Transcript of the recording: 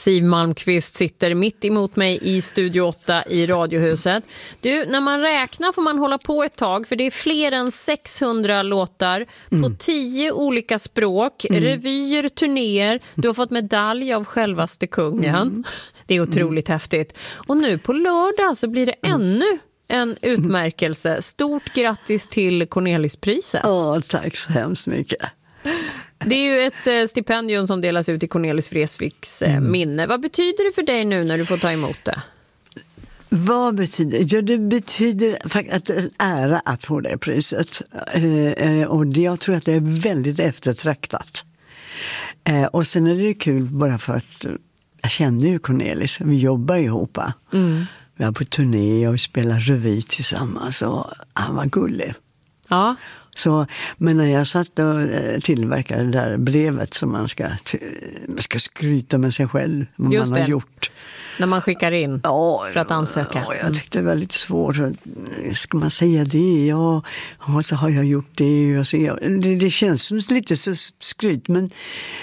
Siw Malmkvist sitter mitt emot mig i Studio 8 i Radiohuset. Du, när man räknar får man hålla på ett tag, för det är fler än 600 låtar på 10 olika språk, revyer, turnéer. Du har fått medalj av självaste kungen. Det är otroligt häftigt. Och nu på lördag så blir det ännu en utmärkelse. Stort grattis till Cornelispriset. Tack så hemskt mycket. Det är ju ett stipendium som delas ut i Cornelis Vreeswijks minne. Vad betyder det för dig nu när du får ta emot det? Vad betyder det? Ja, det betyder faktiskt att det är en ära att få det priset. Och jag tror att det är väldigt eftertraktat. Och sen är det kul bara för att jag känner ju Cornelis. Vi jobbar ihop. Vi var på turné och spelar revy tillsammans. Och han var gullig. Ja. Så, men när jag satt och tillverkade det där brevet som man ska skryta med sig själv, vad just man har det. Gjort. När man skickar in för att ansöka. Ja, jag tyckte det var lite svårt. Ska man säga det? Ja, så har jag gjort det. Och så, det känns som lite så skryt, men